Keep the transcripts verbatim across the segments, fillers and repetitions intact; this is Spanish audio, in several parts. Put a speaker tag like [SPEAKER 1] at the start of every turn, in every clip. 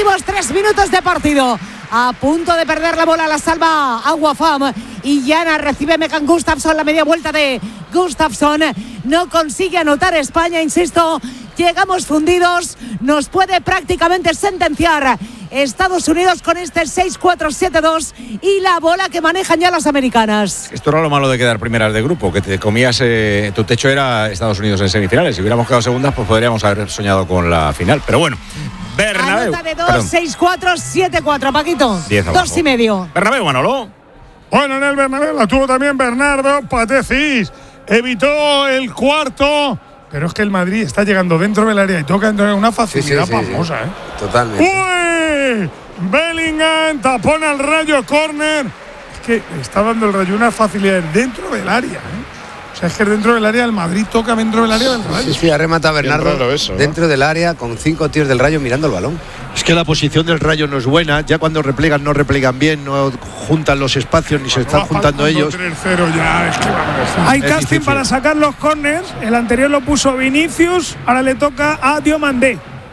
[SPEAKER 1] Últimos tres minutos de partido. A punto de perder la bola, la salva Aguafam. Y Yana recibe Megan Gustafsson, la media vuelta de Gustafsson. No consigue anotar España, insisto. Llegamos fundidos. Nos puede prácticamente sentenciar Estados Unidos con este seis cuatro siete dos y la bola que manejan ya las americanas.
[SPEAKER 2] Esto era lo malo de quedar primeras de grupo, que te comías, eh, tu techo era Estados Unidos en semifinales. Si hubiéramos quedado segundas, pues podríamos haber soñado con la final. Pero bueno, Bernabéu.
[SPEAKER 1] Anota de dos, seis cuatro siete cuatro, Paquito. Dos y medio.
[SPEAKER 2] Bernabéu, Manolo.
[SPEAKER 3] Bueno, en el Bernabéu la tuvo también Bernardo Patecis. Evitó el cuarto. Pero es que el Madrid está llegando dentro del área y toca entrar en una facilidad sí, sí, sí, famosa, sí. ¿eh?
[SPEAKER 4] Totalmente.
[SPEAKER 3] ¡Uy! Bellingham tapona al Rayo, córner. Es que está dando el Rayo una facilidad dentro del área, ¿eh? O sea, es que dentro del área el Madrid toca dentro del área del Rayo.
[SPEAKER 4] Sí, sí, ha rematado Bernardo eso, dentro ¿no? del área con cinco tíos del Rayo mirando el balón.
[SPEAKER 5] Es que la posición del Rayo no es buena. Ya cuando replegan, no replegan bien, no juntan los espacios, ni bueno, se están juntando ellos.
[SPEAKER 3] tres cero ya, es que vamos. Hay es casting difícil. Para sacar los corners. El anterior lo puso Vinicius, ahora le toca a Diomandé.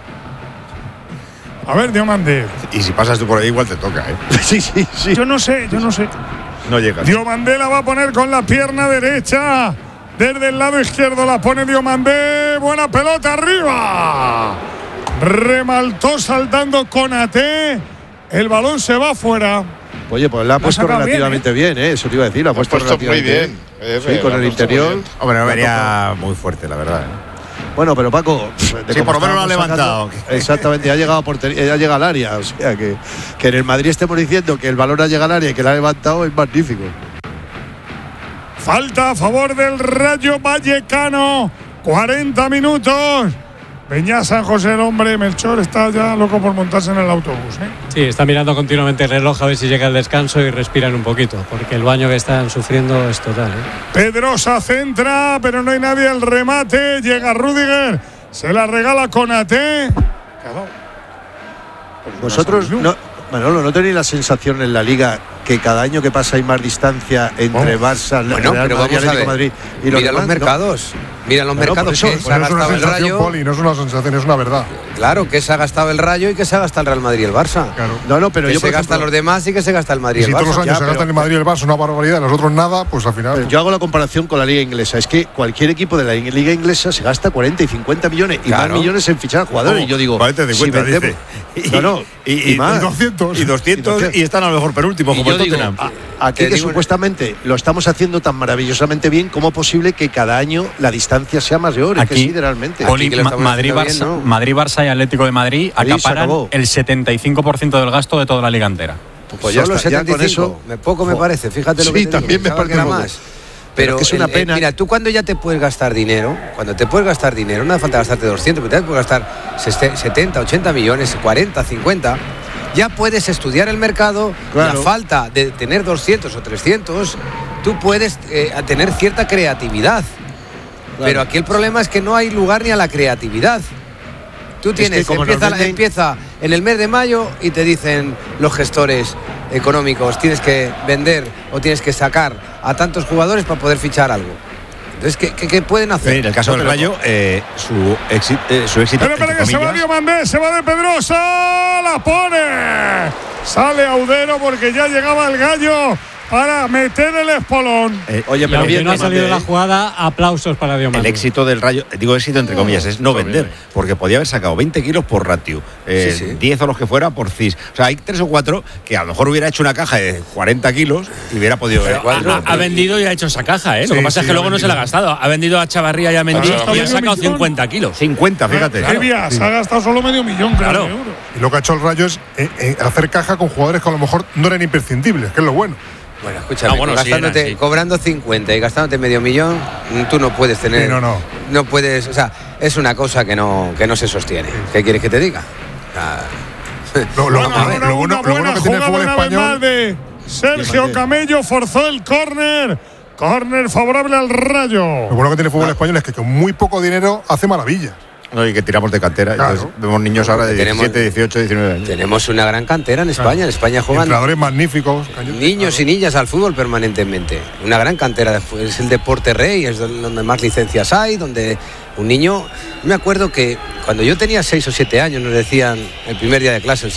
[SPEAKER 3] A ver, Diomandé.
[SPEAKER 2] Y si pasas tú por ahí, igual te toca, ¿eh?
[SPEAKER 5] sí, sí, sí.
[SPEAKER 3] Yo no sé, yo no sé.
[SPEAKER 2] No llega.
[SPEAKER 3] Diomandé la va a poner con la pierna derecha. Desde el lado izquierdo la pone Diomandé. Buena pelota arriba. Remaltó saltando Konaté. El balón se va fuera.
[SPEAKER 5] Oye, pues la ha puesto relativamente bien, bien, ¿eh? Eso te iba a decir. La ha puesto, puesto relativamente muy bien. bien. Sí, con el interior.
[SPEAKER 2] Hombre, no venía muy fuerte, la verdad, ¿eh?
[SPEAKER 5] Bueno, pero Paco,
[SPEAKER 2] de sí, por lo menos lo ha levantado.
[SPEAKER 5] Sacando, exactamente, ha llegado a portería, ha llegado al área. O sea, que, que en el Madrid estemos diciendo que el balón ha llegado al área y que la ha levantado es magnífico.
[SPEAKER 3] Falta a favor del Rayo Vallecano. cuarenta minutos. Peña San José, el hombre, Melchor está ya loco por montarse en el autobús, ¿eh?
[SPEAKER 6] Sí, está mirando continuamente el reloj a ver si llega el descanso y respiran un poquito, porque el baño que están sufriendo es total, ¿eh?
[SPEAKER 3] Pedrosa centra, pero no hay nadie al remate. Llega Rüdiger, se la regala Konaté.
[SPEAKER 5] Vosotros no, Manolo, ¿no tenéis la sensación en la Liga que cada año que pasa hay más distancia entre oh. Barça,
[SPEAKER 4] bueno,
[SPEAKER 5] Real
[SPEAKER 4] pero
[SPEAKER 5] Madrid,
[SPEAKER 4] vamos a ver.
[SPEAKER 5] Madrid y los
[SPEAKER 4] Mira
[SPEAKER 5] demás,
[SPEAKER 4] los mercados.
[SPEAKER 5] ¿no?
[SPEAKER 4] Mira los
[SPEAKER 5] bueno,
[SPEAKER 4] mercados
[SPEAKER 5] eso,
[SPEAKER 4] que se ha
[SPEAKER 7] no
[SPEAKER 4] gastado el Rayo.
[SPEAKER 7] Poli, no es una sensación, es una verdad.
[SPEAKER 4] Claro, que se ha gastado el Rayo y que se ha gastado el Real Madrid y el Barça.
[SPEAKER 7] Claro.
[SPEAKER 5] No, no, pero
[SPEAKER 4] que
[SPEAKER 5] yo
[SPEAKER 4] se gastan los demás y que se gasta el Madrid y,
[SPEAKER 7] y si
[SPEAKER 4] el Barça.
[SPEAKER 7] todos los años
[SPEAKER 5] ya,
[SPEAKER 7] se
[SPEAKER 5] pero,
[SPEAKER 7] gastan el Madrid y el Barça una barbaridad, los otros nada, pues al final.
[SPEAKER 5] Yo hago la comparación con la Liga Inglesa. Es que cualquier equipo de la Liga Inglesa se gasta cuarenta y cincuenta millones y claro. más millones en fichar a jugadores.
[SPEAKER 2] Oh,
[SPEAKER 5] y yo digo,
[SPEAKER 2] cuarenta, cincuenta, si vendemos,
[SPEAKER 5] dice. No, no,
[SPEAKER 2] y, y, y, más.
[SPEAKER 3] Y doscientos.
[SPEAKER 2] Y doscientos y están a lo mejor penúltimos, como el Tottenham.
[SPEAKER 5] Aquí que, que supuestamente lo estamos haciendo tan maravillosamente bien, ¿cómo es posible que cada año la distancia sea mayor? Es que sí, realmente.
[SPEAKER 8] Poli, Ma- Madrid, Barça, bien, ¿no? Madrid, Barça y Atlético de Madrid acaparan el setenta y cinco por ciento del gasto de toda la liga entera.
[SPEAKER 4] Pues ya los setenta y cinco, ya con eso, poco me parece, fíjate lo
[SPEAKER 5] sí,
[SPEAKER 4] que te
[SPEAKER 5] también
[SPEAKER 4] digo,
[SPEAKER 5] me parece
[SPEAKER 4] más. Pero, pero es que es una el, pena. El, mira, tú cuando ya te puedes gastar dinero, cuando te puedes gastar dinero, no hace falta gastarte doscientos, pero te puedes gastar setenta, ochenta millones, cuarenta, cincuenta, ya puedes estudiar el mercado, claro. Y a falta de tener doscientos o trescientos, tú puedes eh, tener cierta creatividad. Claro. Pero aquí el problema es que no hay lugar ni a la creatividad. Tú tienes, es que empieza, venden... empieza en el mes de mayo y te dicen los gestores económicos, tienes que vender o tienes que sacar a tantos jugadores para poder fichar algo. Entonces, ¿qué, qué, qué pueden hacer?
[SPEAKER 2] Sí, en el caso no, del Rayo, eh, su, éxito, eh, su éxito.
[SPEAKER 3] Pero espera que se va Diomandé, se va de Pedrosa, la pone. Sale Audero porque ya llegaba el Gallo para meter el espolón.
[SPEAKER 6] Eh, oye, pero bien, no ha salido la jugada, aplausos para Diomandé.
[SPEAKER 2] El éxito del Rayo, digo éxito entre comillas, es no vender, porque podía haber sacado veinte kilos por ratio, eh, sí, sí. diez o los que fuera por cis. O sea, hay tres o cuatro que a lo mejor hubiera hecho una caja de cuarenta kilos y hubiera podido ver.
[SPEAKER 8] Ha, ha vendido y ha hecho esa caja, ¿eh? Sí, lo que pasa sí, es que luego no se la ha gastado. Ha vendido a Chavarría y a Mendy y ha sacado cincuenta kilos.
[SPEAKER 2] cincuenta, fíjate.
[SPEAKER 3] Claro, claro. Se ha gastado solo medio millón, claro. Euros.
[SPEAKER 7] Y lo que ha hecho el Rayo es eh, eh, hacer caja con jugadores que a lo mejor no eran imprescindibles, que es lo bueno.
[SPEAKER 4] Bueno, escúchame, ah, bueno, gastándote, sí, sí. cobrando cincuenta y gastándote medio millón, tú no puedes tener.
[SPEAKER 7] Sí, no, no.
[SPEAKER 4] No puedes, o sea, es una cosa que no, que no se sostiene. ¿Qué quieres que te diga?
[SPEAKER 3] Lo, lo, bueno, lo, lo, bueno, lo bueno que tiene el fútbol español. De Sergio Camello forzó el córner. Córner favorable al Rayo.
[SPEAKER 7] Lo bueno que tiene el fútbol ah. español es que con muy poco dinero hace maravillas.
[SPEAKER 2] No, y que tiramos de cantera. Claro. Entonces, vemos niños ahora de diecisiete, dieciocho, diecinueve años.
[SPEAKER 4] Tenemos una gran cantera en España. Claro. En España juegan
[SPEAKER 7] entrenadores magníficos.
[SPEAKER 4] Niños claro. y niñas al fútbol permanentemente. Una gran cantera. Es el deporte rey, es donde más licencias hay, donde un niño... Me acuerdo que cuando yo tenía seis o siete años nos decían el primer día de clase,